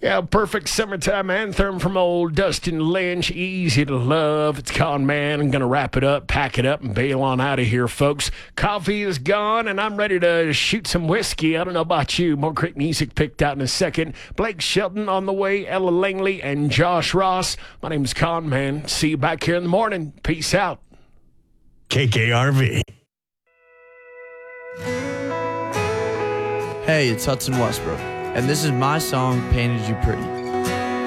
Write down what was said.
Yeah, perfect summertime anthem from old Dustin Lynch. Easy to love. It's Con Man. I'm going to wrap it up, pack it up, and bail on out of here, folks. Coffee is gone, and I'm ready to shoot some whiskey. I don't know about you. More great music picked out in a second. Blake Shelton on the way, Ella Langley, and Josh Ross. My name is Con Man. See you back here in the morning. Peace out. KKRV. Hey, it's Hudson Westbrook, and this is my song, Painted You Pretty.